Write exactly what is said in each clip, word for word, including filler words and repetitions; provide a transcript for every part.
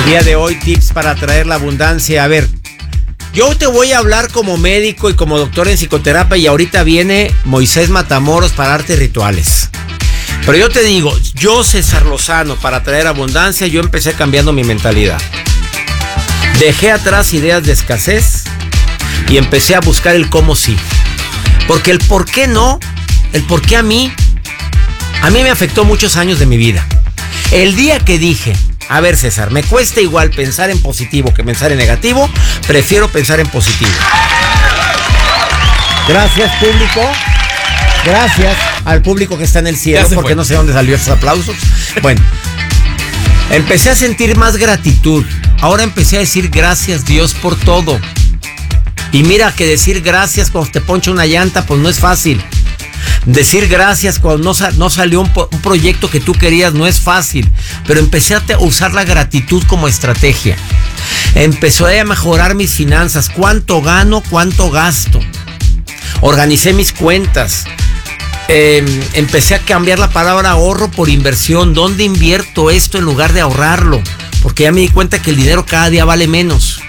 día de hoy, tips para atraer la abundancia. A ver, yo te voy a hablar como médico y como doctor en psicoterapia y ahorita viene Moisés Matamoros para artes rituales. Pero yo te digo, yo César Lozano, para atraer abundancia, yo empecé cambiando mi mentalidad. Dejé atrás ideas de escasez y empecé a buscar el cómo sí. Porque el por qué no, el por qué a mí, a mí me afectó muchos años de mi vida. El día que dije, a ver César, me cuesta igual pensar en positivo que pensar en negativo, prefiero pensar en positivo. Gracias, público. Gracias al público que está en el cielo, porque no sé dónde salió esos aplausos. Bueno, empecé a sentir más gratitud. Ahora empecé a decir gracias Dios por todo. Y mira que decir gracias cuando te poncha una llanta, pues no es fácil. Decir gracias cuando no, sa- no salió un, po- un proyecto que tú querías no es fácil. Pero empecé a te- usar la gratitud como estrategia. Empecé a mejorar mis finanzas. ¿Cuánto gano? ¿Cuánto gasto? Organicé mis cuentas. Eh, empecé a cambiar la palabra ahorro por inversión. ¿Dónde invierto esto en lugar de ahorrarlo? Porque ya me di cuenta que el dinero cada día vale menos.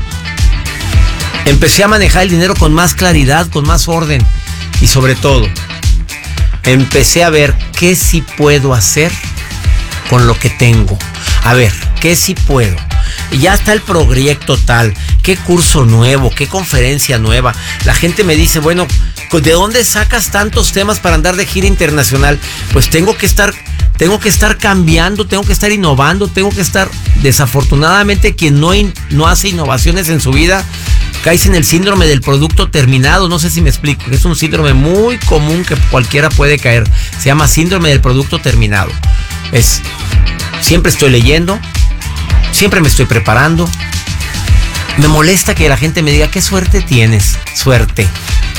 Empecé a manejar el dinero con más claridad, con más orden. Y sobre todo, empecé a ver qué sí puedo hacer con lo que tengo. A ver, qué sí puedo. Y ya está el proyecto tal, qué curso nuevo, qué conferencia nueva. La gente me dice, bueno, ¿de dónde sacas tantos temas para andar de gira internacional? Pues tengo que estar, tengo que estar cambiando, tengo que estar innovando, tengo que estar... Desafortunadamente, quien no, in, no hace innovaciones en su vida, caes en el síndrome del producto terminado. No sé si me explico, que es un síndrome muy común que cualquiera puede caer. Se llama síndrome del producto terminado. Es, siempre estoy leyendo, siempre me estoy preparando. Me molesta que la gente me diga, ¿qué suerte tienes? Suerte.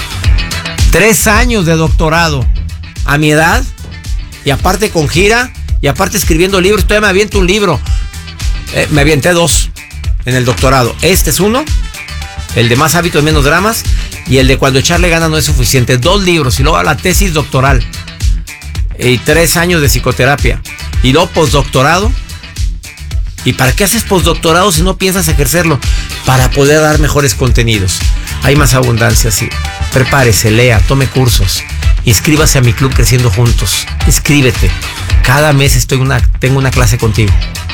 Tres años de doctorado a mi edad, y aparte con gira, y aparte escribiendo libros. Todavía me aviento un libro. Eh, me avienté dos en el doctorado. Este es uno, el de Más hábitos, menos dramas, y el de Cuando echarle ganas no es suficiente. Dos libros, y luego la tesis doctoral, y tres años de psicoterapia, y luego postdoctorado. ¿Y para qué haces postdoctorado si no piensas ejercerlo? Para poder dar mejores contenidos. Hay más abundancia, sí. Prepárese, lea, tome cursos, inscríbase a mi club Creciendo Juntos. Inscríbete. Cada mes estoy una, tengo una clase contigo.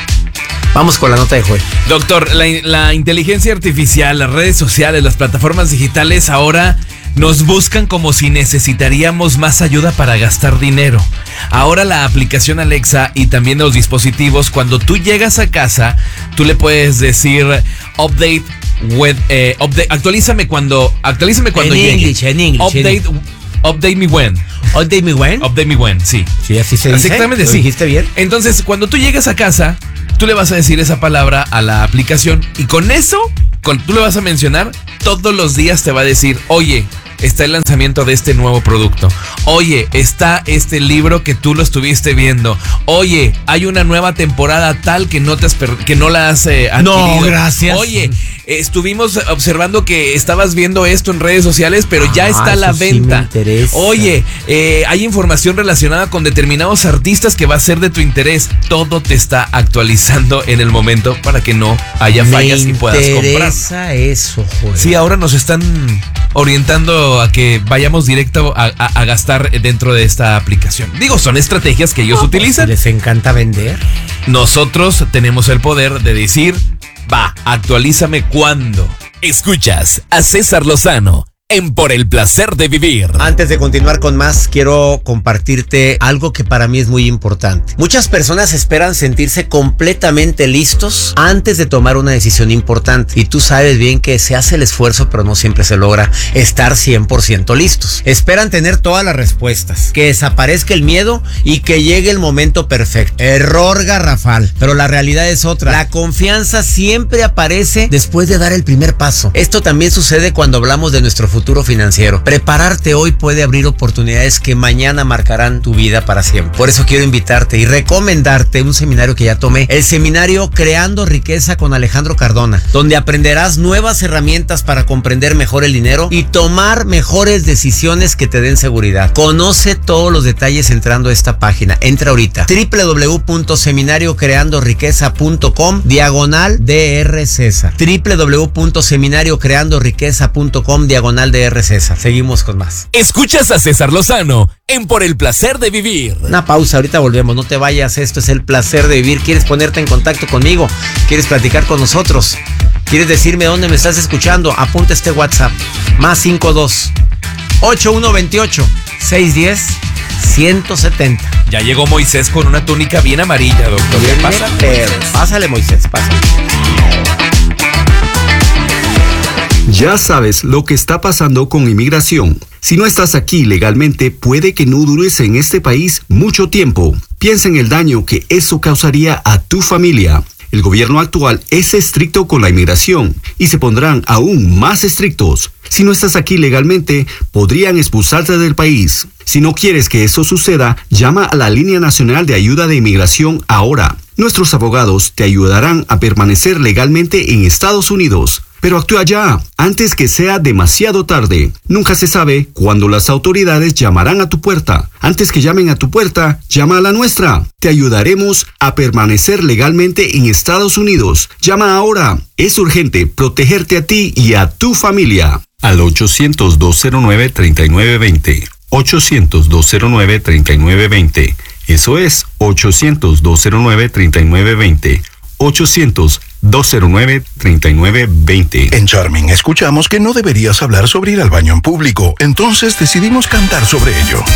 Vamos con la nota de Joel. Doctor, la, la inteligencia artificial, las redes sociales, las plataformas digitales ahora nos buscan como si necesitaríamos más ayuda para gastar dinero. Ahora la aplicación Alexa y también los dispositivos, cuando tú llegas a casa, tú le puedes decir update with, eh, update, actualízame cuando, actualízame cuando en llegue. English, en English, Update, en update me when. Update me when. Update me when, sí. Sí, así se dice. Exactamente, ¿Lo sí. dijiste bien? Entonces, cuando tú llegas a casa, tú le vas a decir esa palabra a la aplicación y con eso, con, tú le vas a mencionar, todos los días te va a decir, oye, está el lanzamiento de este nuevo producto. Oye, está este libro que tú lo estuviste viendo. Oye, hay una nueva temporada tal que no te has per- que no la has eh, adquirido. No, gracias. Oye, eh, estuvimos observando que estabas viendo esto en redes sociales, pero ya Ah, está a la eso sí venta. me interesa. Oye, eh, hay información relacionada con determinados artistas que va a ser de tu interés. Todo te está actualizando en el momento para que no haya fallas y puedas comprar. Me interesa eso, joder. Sí, ahora nos están orientando a que vayamos directo a, a, a gastar dentro de esta aplicación. Digo, son estrategias que ellos No, pues, utilizan. les encanta vender. Nosotros tenemos el poder de decir, va, actualízame cuando. Escuchas a César Lozano en Por el Placer de Vivir. Antes de continuar con más, quiero compartirte algo que para mí es muy importante. Muchas personas esperan sentirse completamente listos antes de tomar una decisión importante. Y tú sabes bien que se hace el esfuerzo, pero no siempre se logra estar cien por ciento listos. Esperan tener todas las respuestas, que desaparezca el miedo y que llegue el momento perfecto. Error garrafal. Pero la realidad es otra. La confianza siempre aparece después de dar el primer paso. Esto también sucede cuando hablamos de nuestro futuro financiero. Prepararte hoy puede abrir oportunidades que mañana marcarán tu vida para siempre. Por eso quiero invitarte y recomendarte un seminario que ya tomé, el seminario Creando Riqueza con Alejandro Cardona, donde aprenderás nuevas herramientas para comprender mejor el dinero y tomar mejores decisiones que te den seguridad. Conoce todos los detalles entrando a esta página. Entra ahorita. doble u doble u doble u punto seminario creando riqueza punto com diagonal DR César. doble u doble u doble u punto seminario creando riqueza punto com diagonal DR César. Seguimos con más. Escuchas a César Lozano en Por el Placer de Vivir. Una pausa, ahorita volvemos. No te vayas, esto es El Placer de Vivir. ¿Quieres ponerte en contacto conmigo? ¿Quieres platicar con nosotros? ¿Quieres decirme dónde me estás escuchando? Apunta este WhatsApp. Más cinco dos ocho uno veintiocho seiscientos diez ciento setenta. Ya llegó Moisés con una túnica bien amarilla, doctor. Bien, Pásale, pero, pásale, Moisés, pásale. Ya sabes lo que está pasando con inmigración. Si no estás aquí legalmente, puede que no dures en este país mucho tiempo. Piensa en el daño que eso causaría a tu familia. El gobierno actual es estricto con la inmigración y se pondrán aún más estrictos. Si no estás aquí legalmente, podrían expulsarte del país. Si no quieres que eso suceda, llama a la Línea Nacional de Ayuda de Inmigración ahora. Nuestros abogados te ayudarán a permanecer legalmente en Estados Unidos. Pero actúa ya, antes que sea demasiado tarde. Nunca se sabe cuándo las autoridades llamarán a tu puerta. Antes que llamen a tu puerta, llama a la nuestra. Te ayudaremos a permanecer legalmente en Estados Unidos. Llama ahora. Es urgente protegerte a ti y a tu familia. Al ochocientos, dos cero nueve, treinta y nueve veinte. ochocientos, dos cero nueve, treinta y nueve veinte. Eso es ochocientos, dos cero nueve, treinta y nueve veinte. ochocientos, dos cero nueve, treinta y nueve veinte. En Charming escuchamos que no deberías hablar sobre ir al baño en público, entonces decidimos cantar sobre ello.